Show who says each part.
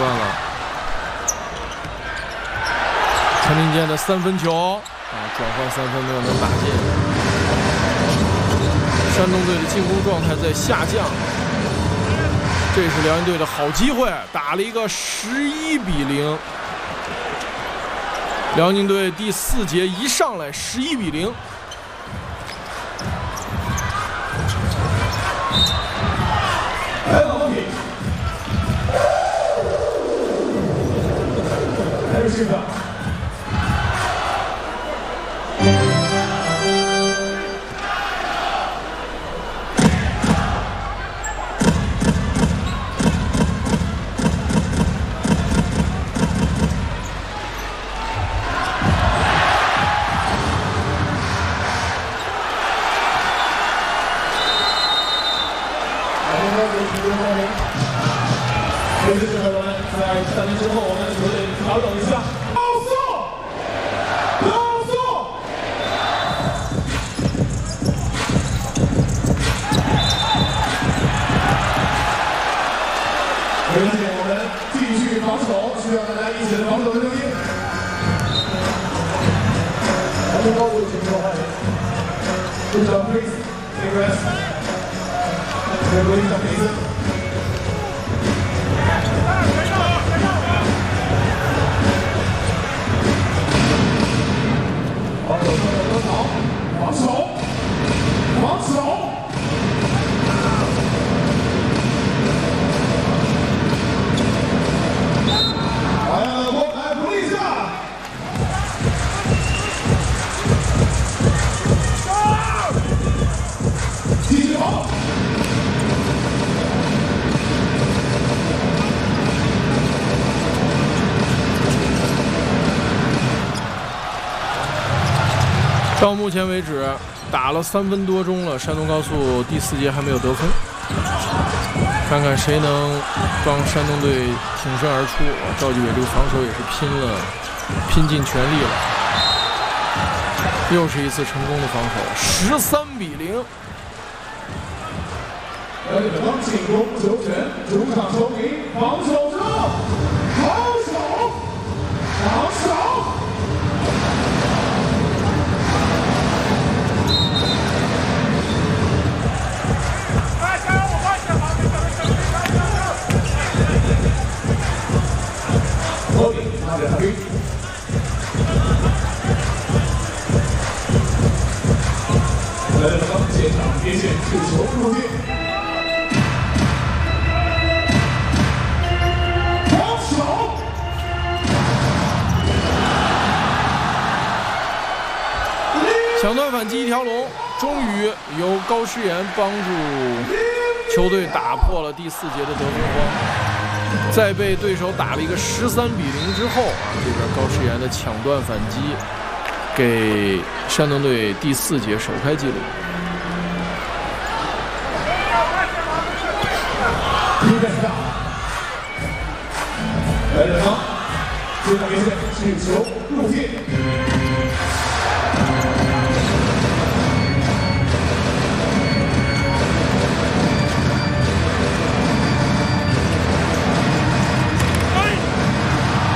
Speaker 1: 了。陈林健的3分球转换3分没有能打进。山东队的进攻状态在下降，这是辽宁队的好机会，打了一个11比0。辽宁队第4节一上来11比0。
Speaker 2: 来到问题，还是这个。这是我们在3年之后，我们球队调整一下。高速，高速。没关系，我们继续防守，需要大家一起的防守的声音。咱们高度请说话。队长 please take rest。队长 please。防守，防守。好呀，我来鼓励一下。继续跑。到目前为止，打了3分多钟了，山东高速第4节还没有得分。看看谁能帮山东队挺身而出。赵继伟这个防守也是拼尽全力了，又是一次成功的防守，13比0。对方进攻球权，主场球迷防守者，防守，防守。来到现场边线触球入界，防守，抢断反击一条龙，终于由高诗岩帮助球队打破了第4节的得分荒。在被对手打了一个13比0之后这边高诗岩的抢断反击给山东队第4节首开纪录。来人啊！接到边线，进球入界。